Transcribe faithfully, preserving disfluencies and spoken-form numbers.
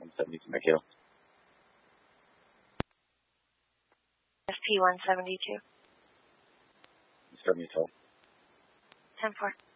one seventy-two, Mikhail. S P one seventy-two. Start me twelve. ten four.